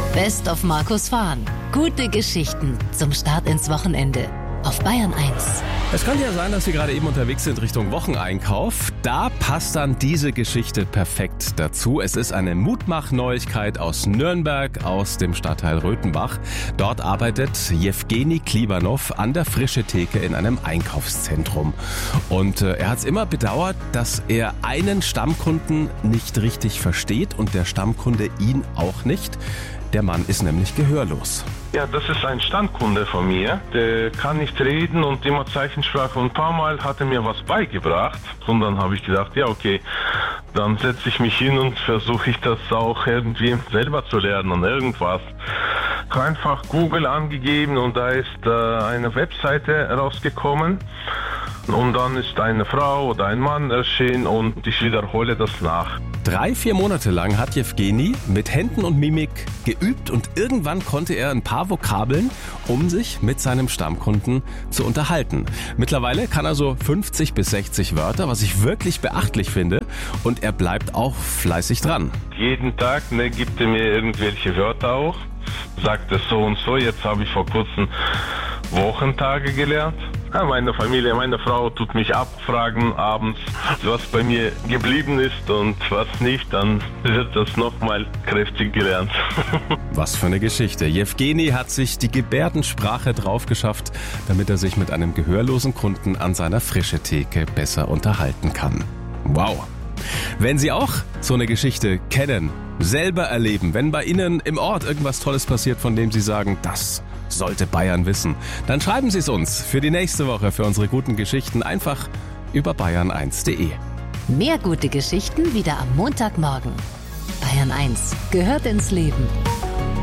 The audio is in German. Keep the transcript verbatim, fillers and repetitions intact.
Best of Markus Fahn. Gute Geschichten zum Start ins Wochenende. Auf Bayern eins. Es kann ja sein, dass Sie gerade eben unterwegs sind Richtung Wocheneinkauf. Da passt dann diese Geschichte perfekt dazu. Es ist eine Mutmach-Neuigkeit aus Nürnberg, aus dem Stadtteil Röthenbach. Dort arbeitet Jewgeni Klibanov an der Frische Theke in einem Einkaufszentrum. Und äh, er hat es immer bedauert, dass er einen Stammkunden nicht richtig versteht und der Stammkunde ihn auch nicht. Der Mann ist nämlich gehörlos. Ja, das ist ein Stammkunde von mir. Der kann nicht reden und immer Zeichensprache. Und ein paar Mal hat er mir was beigebracht. Und dann habe ich gedacht, ja okay, dann setze ich mich hin und versuche ich das auch irgendwie selber zu lernen und irgendwas. Einfach Google angegeben und da ist äh, eine Webseite rausgekommen. Und dann ist eine Frau oder ein Mann erschienen und ich wiederhole das nach. Drei, vier Monate lang hat Jewgeni mit Händen und Mimik geübt und irgendwann konnte er ein paar Vokabeln, um sich mit seinem Stammkunden zu unterhalten. Mittlerweile kann er so fünfzig bis sechzig Wörter, was ich wirklich beachtlich finde, und er bleibt auch fleißig dran. Jeden Tag ne, gibt er mir irgendwelche Wörter auch, sagt es so und so. Jetzt habe ich vor kurzem Wochentage gelernt. Ja, meine Familie, meine Frau tut mich abfragen abends, was bei mir geblieben ist und was nicht, dann wird das nochmal kräftig gelernt. Was für eine Geschichte. Jewgeni hat sich die Gebärdensprache drauf geschafft, damit er sich mit einem gehörlosen Kunden an seiner Frische Theke besser unterhalten kann. Wow! Wenn Sie auch so eine Geschichte kennen, selber erleben, wenn bei Ihnen im Ort irgendwas Tolles passiert, von dem Sie sagen, das sollte Bayern wissen, dann schreiben Sie es uns für die nächste Woche für unsere guten Geschichten einfach über bayern eins punkt de. Mehr gute Geschichten wieder am Montagmorgen. Bayern eins gehört ins Leben.